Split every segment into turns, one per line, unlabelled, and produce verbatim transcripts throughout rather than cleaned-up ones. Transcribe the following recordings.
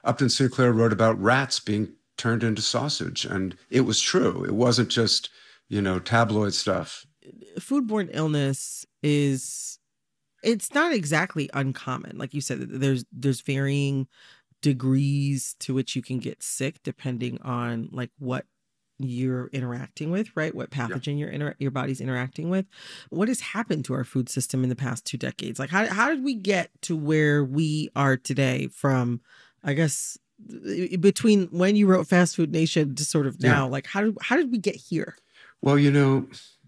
Upton Sinclair wrote about rats being turned into sausage, and it was true. It wasn't just, you know, tabloid stuff.
Foodborne illness is, it's not exactly uncommon. Like you said, there's there's varying degrees to which you can get sick depending on like what you're interacting with, right? What pathogen yeah. your inter- your body's interacting with. What has happened to our food system in the past two decades? Like how how did we get to where we are today from, I guess, between when you wrote Fast Food Nation to sort of now? Yeah. Like how did how did we get here?
Well, you know,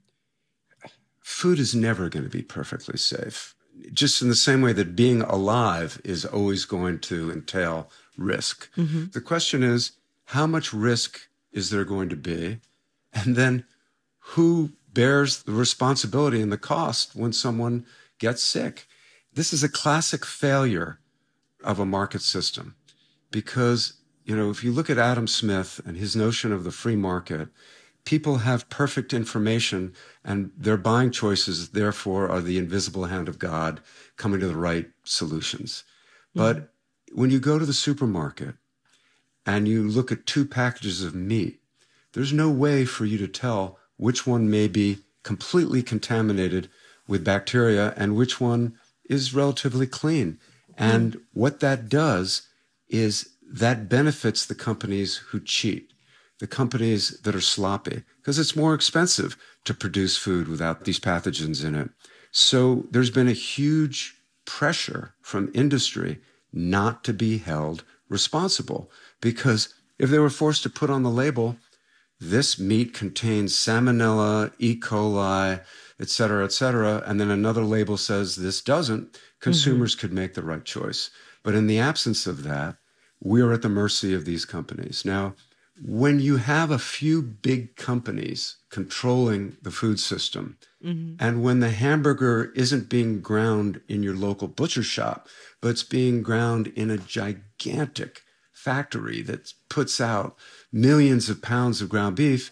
food is never going to be perfectly safe. Just in the same way that being alive is always going to entail risk. Mm-hmm. The question is, how much risk is there going to be? And then who bears the responsibility and the cost when someone gets sick? This is a classic failure of a market system because, you know, if you look at Adam Smith and his notion of the free market, people have perfect information and their buying choices, therefore, are the invisible hand of God coming to the right solutions. Mm-hmm. But when you go to the supermarket and you look at two packages of meat, there's no way for you to tell which one may be completely contaminated with bacteria and which one is relatively clean. And mm-hmm. what that does is that benefits the companies who cheat, the companies that are sloppy, because it's more expensive to produce food without these pathogens in it. So there's been a huge pressure from industry not to be held responsible, because if they were forced to put on the label, this meat contains salmonella, E. coli, et cetera, et cetera, and then another label says this doesn't, consumers mm-hmm. could make the right choice. But in the absence of that, we're at the mercy of these companies. Now, when you have a few big companies controlling the food system, mm-hmm. and when the hamburger isn't being ground in your local butcher shop, but it's being ground in a gigantic factory that puts out millions of pounds of ground beef,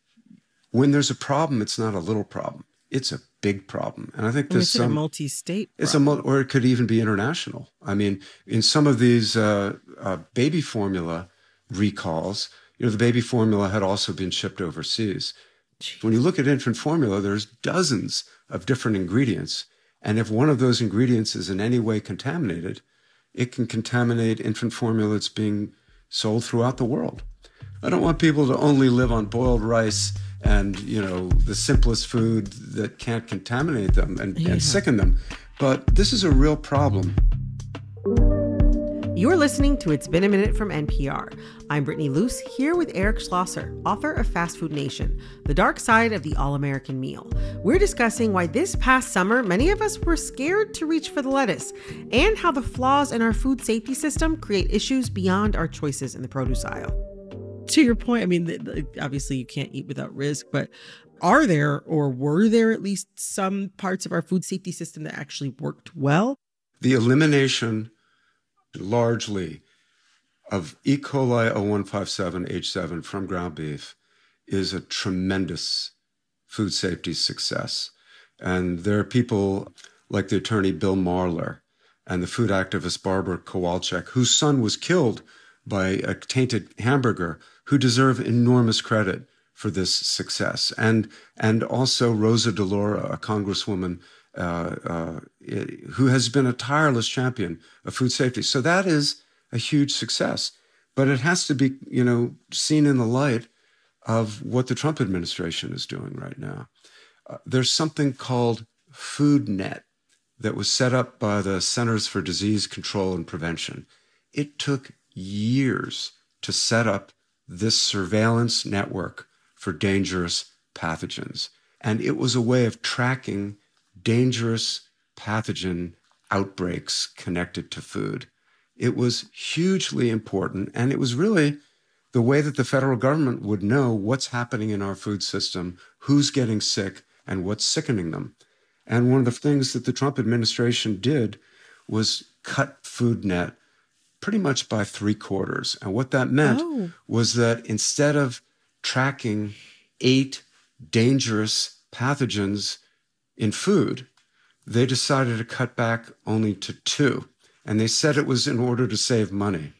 when there's a problem, it's not a little problem. It's a big problem. And I think there's
it's
some...
a multi-state
It's
problem.
a, or it could even be international. I mean, in some of these uh, uh, baby formula recalls, you know, the baby formula had also been shipped overseas. Jeez. When you look at infant formula, there's dozens of different ingredients. And if one of those ingredients is in any way contaminated, it can contaminate infant formula that's being sold throughout the world. I don't want people to only live on boiled rice and, you know, the simplest food that can't contaminate them and, yeah. and sicken them. But this is a real problem.
You're listening to It's Been a Minute from N P R. I'm Brittany Luce, here with Eric Schlosser, author of Fast Food Nation, The Dark Side of the All-American Meal. We're discussing why this past summer, many of us were scared to reach for the lettuce, and how the flaws in our food safety system create issues beyond our choices in the produce aisle. To your point, I mean, the, the, obviously you can't eat without risk, but are there, or were there at least some parts of our food safety system that actually worked well?
The elimination largely of E. coli oh one five seven H seven from ground beef is a tremendous food safety success. And there are people like the attorney Bill Marler and the food activist Barbara Kowalczyk, whose son was killed by a tainted hamburger, who deserve enormous credit for this success. And, and also Rosa DeLauro, a congresswoman Uh, uh, who has been a tireless champion of food safety. So that is a huge success. But it has to be, you know, seen in the light of what the Trump administration is doing right now. Uh, there's something called FoodNet that was set up by the Centers for Disease Control and Prevention. It took years to set up this surveillance network for dangerous pathogens. And it was a way of tracking dangerous pathogen outbreaks connected to food. It was hugely important, and it was really the way that the federal government would know what's happening in our food system, who's getting sick, and what's sickening them. And one of the things that the Trump administration did was cut FoodNet pretty much by three quarters. And what that meant oh. was that instead of tracking eight dangerous pathogens in food, they decided to cut back only to two. And they said it was in order to save money.